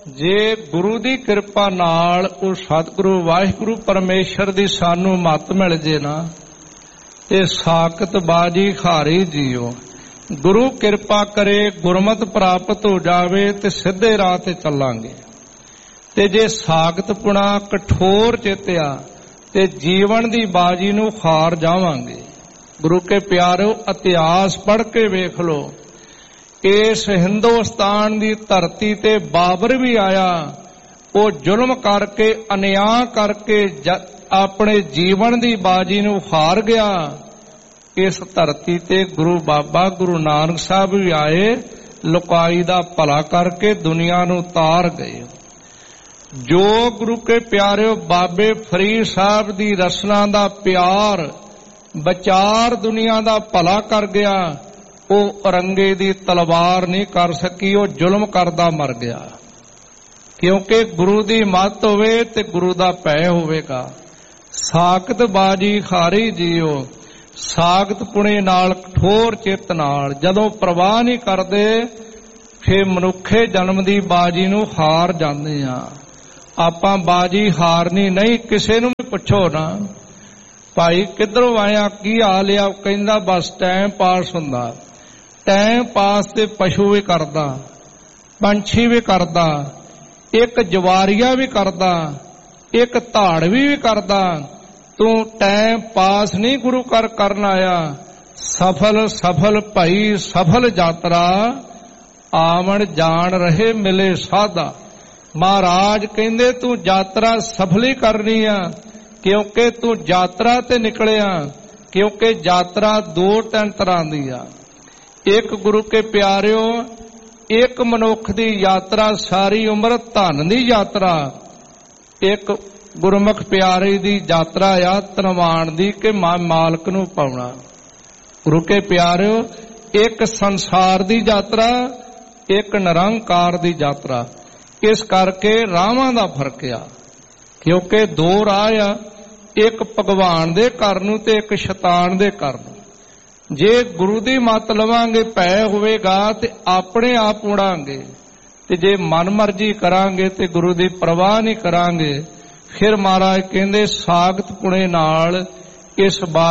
ਜੇ ਗੁਰੂ ਦੀ ਕਿਰਪਾ ਨਾਲ ਉਹ ਸਤਿਗੁਰੂ ਵਾਹਿਗੁਰੂ ਪਰਮੇਸ਼ਰ ਦੀ ਸਾਨੂੰ ਮੱਤ ਮਿਲ ਜੇ ਨਾ, ਇਹ ਸਾਖਤ ਬਾਜੀ ਖਾਰੀ ਜੀਓ। ਗੁਰੂ ਕਿਰਪਾ ਕਰੇ, ਗੁਰਮਤਿ ਪ੍ਰਾਪਤ ਹੋ ਜਾਵੇ ਤੇ ਸਿੱਧੇ ਰਾਹ ਤੇ ਚੱਲਾਂਗੇ। ਤੇ ਜੇ ਸਾਖਤ ਪੁਣਾ ਕਠੋਰ ਚੇਤਿਆ ਤੇ ਜੀਵਨ ਦੀ ਬਾਜੀ ਨੂੰ ਹਾਰ ਜਾਵਾਂਗੇ। ਗੁਰੂ ਕੇ ਪਿਆਰਿਓ, ਇਤਿਹਾਸ ਪੜ੍ਹ ਕੇ ਵੇਖ ਲਓ, ਇਸ ਹਿੰਦੁਸਤਾਨ ਦੀ ਧਰਤੀ ਤੇ ਬਾਬਰ ਵੀ ਆਇਆ, ਉਹ ਜ਼ੁਲਮ ਕਰਕੇ, ਅਨਿਆਂ ਕਰਕੇ ਆਪਣੇ ਜੀਵਨ ਦੀ ਬਾਜੀ ਨੂੰ ਹਾਰ ਗਿਆ। ਇਸ ਧਰਤੀ ਤੇ ਗੁਰੂ ਬਾਬਾ ਗੁਰੂ ਨਾਨਕ ਸਾਹਿਬ ਵੀ ਆਏ, ਲੋਕਾਈ ਦਾ ਭਲਾ ਕਰਕੇ ਦੁਨੀਆ ਨੂੰ ਤਾਰ ਗਏ। ਜੋ ਗੁਰੂ ਕੇ ਪਿਆਰਿਓ ਬਾਬੇ ਫਰੀਦ ਸਾਹਿਬ ਦੀ ਰਸਨਾ ਦਾ ਪਿਆਰ ਵਿਚਾਰ ਦੁਨੀਆ ਦਾ ਭਲਾ ਕਰ ਗਿਆ, ਉਹ ਔਰੰਗੇ ਦੀ ਤਲਵਾਰ ਨਹੀਂ ਕਰ ਸਕੀ, ਉਹ ਜ਼ੁਲਮ ਕਰਦਾ ਮਰ ਗਿਆ। ਕਿਉਂਕਿ ਗੁਰੂ ਦੀ ਮੱਤ ਹੋਵੇ ਤੇ ਗੁਰੂ ਦਾ ਭੈ ਹੋਵੇਗਾ। ਸਾਖਤ ਬਾਜੀ ਖਾਰੀ ਜੀਓ, ਸਾਖਤ ਪੁਣੇ ਨਾਲ, ਕਠੋਰ ਚਿੱਤ ਨਾਲ ਜਦੋਂ ਪ੍ਰਵਾਹ ਨਹੀਂ ਕਰਦੇ, ਫਿਰ ਮਨੁੱਖੇ ਜਨਮ ਦੀ ਬਾਜੀ ਨੂੰ ਹਾਰ ਜਾਂਦੇ ਆ। ਆਪਾਂ ਬਾਜੀ ਹਾਰਨੀ ਨਹੀਂ। ਕਿਸੇ ਨੂੰ ਵੀ ਪੁੱਛੋ ਨਾ, ਭਾਈ ਕਿੱਧਰੋਂ ਆਇਆ, ਕੀ ਹਾਲ ਆ, ਉਹ ਕਹਿੰਦਾ ਬਸ ਟਾਈਮ ਪਾਸ ਹੁੰਦਾ। ਟਾਈਮ ਪਾਸ ਤੇ ਪਸ਼ੂ ਵੀ ਕਰਦਾ, ਪੰਛੀ ਵੀ ਕਰਦਾ, ਇੱਕ ਜਵਾਰੀਆ ਵੀ ਕਰਦਾ, ਇੱਕ ਧਾੜਵੀ ਵੀ ਕਰਦਾ। ਤੂੰ ਟਾਈਮ ਪਾਸ ਨਹੀਂ ਗੁਰੂ ਘਰ ਕਰਨ ਆਇਆ। ਸਫਲ ਸਫਲ ਭਾਈ ਸਫਲ ਯਾਤਰਾ, ਆਵਣ ਜਾਣ ਰਹੇ ਮਿਲੇ ਸਾਧਾ। ਮਹਾਰਾਜ ਕਹਿੰਦੇ ਤੂੰ ਯਾਤਰਾ ਸਫਲੀ ਕਰਨੀ ਆ, ਕਿਉਂਕਿ ਤੂੰ ਯਾਤਰਾ ਤੇ ਨਿਕਲਿਆ। ਕਿਉਂਕਿ ਯਾਤਰਾ ਦੋ ਤਿੰਨ ਤਰ੍ਹਾਂ ਦੀ ਆ। ਇੱਕ ਗੁਰੂ ਕੇ ਪਿਆਰਿਓ, ਇੱਕ ਮਨੁੱਖ ਦੀ ਯਾਤਰਾ ਸਾਰੀ ਉਮਰ ਧਨ ਦੀ ਯਾਤਰਾ, ਇੱਕ ਗੁਰਮੁਖ ਪਿਆਰੇ ਦੀ ਯਾਤਰਾ ਆ ਧਨਵਾਨ ਦੀ, ਕਿ ਮਾਲਕ ਨੂੰ ਪਾਉਣਾ। ਗੁਰੂ ਕੇ ਪਿਆਰਿਓ, ਇੱਕ ਸੰਸਾਰ ਦੀ ਯਾਤਰਾ, ਇੱਕ ਨਿਰੰਕਾਰ ਦੀ ਯਾਤਰਾ। ਇਸ ਕਰਕੇ ਰਾਹਾਂ ਦਾ ਫਰਕ ਆ, ਕਿਉਂਕਿ ਦੋ ਰਾਹ ਆ, ਇੱਕ ਭਗਵਾਨ ਦੇ ਘਰ ਨੂੰ ਤੇ ਇੱਕ ਸ਼ੈਤਾਨ ਦੇ ਘਰ ਨੂੰ। ਜੇ ਗੁਰੂ ਦੀ ਮੱਤ ਲਵਾਂਗੇ, ਭੈ ਹੋਵੇਗਾ ਤੇ ਆਪਣੇ ਆਪ ਉੜਾਂਗੇ, ਤੇ ਜੇ ਮਨ ਮਰਜ਼ੀ ਕਰਾਂਗੇ ਤੇ ਗੁਰੂ ਦੀ ਪਰਵਾਹ ਨਹੀਂ ਕਰਾਂਗੇ, ਫਿਰ ਮਹਾਰਾਜ ਕਹਿੰਦੇ ਸਾਖਤ ਪੁਣੇ ਨਾਲ ਇਸ